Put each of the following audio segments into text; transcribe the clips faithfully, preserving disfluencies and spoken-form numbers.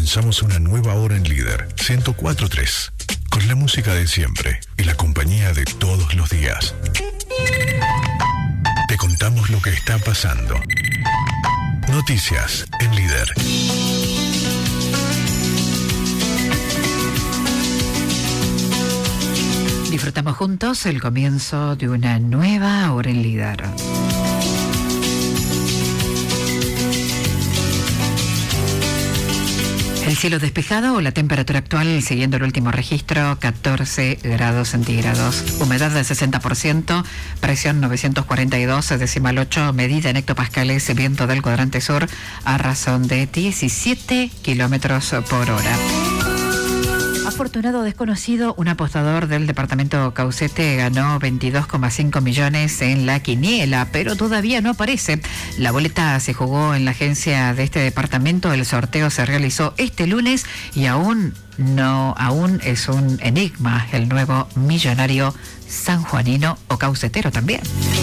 Comenzamos una nueva hora en Líder ciento cuatro punto tres, con la música de siempre y la compañía de todos los días. Te contamos lo que está pasando. Noticias en Líder. Disfrutamos juntos el comienzo de una nueva hora en Líder. El cielo despejado, la temperatura actual, siguiendo el último registro, catorce grados centígrados. Humedad del sesenta por ciento, presión novecientos cuarenta y dos decimal ocho, medida en hectopascales, viento del cuadrante sur a razón de diecisiete kilómetros por hora. Afortunado desconocido, un apostador del departamento Caucete ganó veintidós coma cinco millones en la quiniela, pero todavía no aparece. La boleta se jugó en la agencia de este departamento, el sorteo se realizó este lunes y aún no, aún es un enigma el nuevo millonario sanjuanino o caucetero también.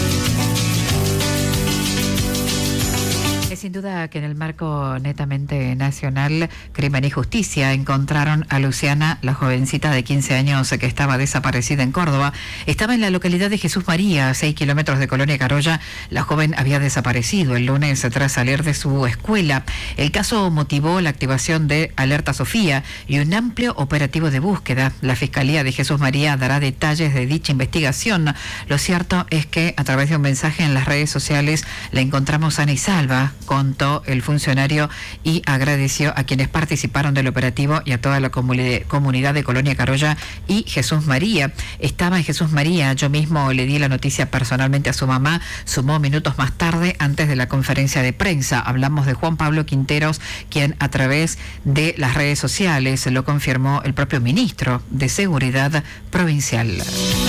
Sin duda que en el marco netamente nacional, Crimen y Justicia encontraron a Luciana, la jovencita de quince años que estaba desaparecida en Córdoba. Estaba en la localidad de Jesús María, a seis kilómetros de Colonia Carolla. La joven había desaparecido el lunes tras salir de su escuela. El caso motivó la activación de Alerta Sofía y un amplio operativo de búsqueda. La Fiscalía de Jesús María dará detalles de dicha investigación. Lo cierto es que a través de un mensaje en las redes sociales la encontramos sana y salva, contó el funcionario y agradeció a quienes participaron del operativo y a toda la comuni- comunidad de Colonia Carolla y Jesús María. Estaba en Jesús María, yo mismo le di la noticia personalmente a su mamá, sumó minutos más tarde antes de la conferencia de prensa. Hablamos de Juan Pablo Quinteros, quien a través de las redes sociales lo confirmó el propio ministro de Seguridad Provincial.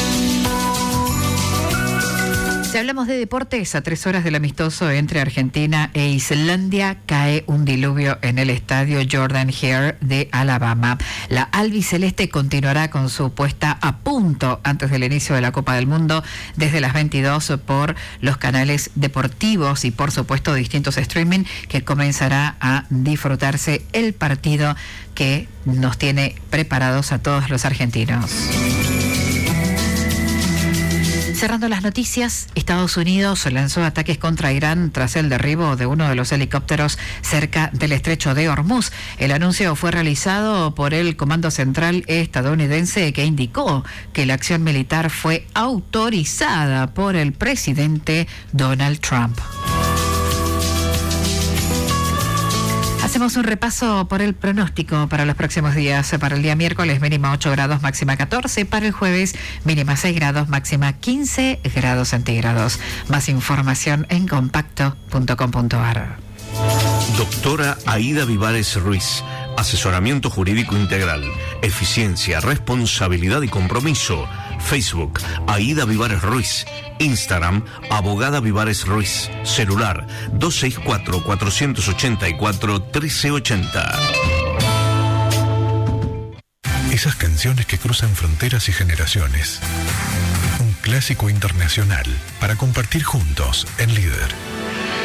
Si hablamos de deportes, a tres horas del amistoso entre Argentina e Islandia, cae un diluvio en el estadio Jordan Hare de Alabama. La albiceleste continuará con su puesta a punto antes del inicio de la Copa del Mundo desde las veintidós por los canales deportivos y por supuesto distintos streaming, que comenzará a disfrutarse el partido que nos tiene preparados a todos los argentinos. Cerrando las noticias, Estados Unidos lanzó ataques contra Irán tras el derribo de uno de los helicópteros cerca del estrecho de Hormuz. El anuncio fue realizado por el Comando Central estadounidense, que indicó que la acción militar fue autorizada por el presidente Donald Trump. Hacemos un repaso por el pronóstico para los próximos días. Para el día miércoles, mínima ocho grados, máxima catorce. Para el jueves, mínima seis grados, máxima quince grados centígrados. Más información en compacto punto com punto a r. Doctora Aida Vivares Ruiz. Asesoramiento jurídico integral. Eficiencia, responsabilidad y compromiso. Facebook, Aida Vivares Ruiz. Instagram, Abogada Vivares Ruiz. Celular, dos seis cuatro, cuatro ocho cuatro, uno tres ocho cero. Esas canciones que cruzan fronteras y generaciones. Un clásico internacional para compartir juntos en Líder.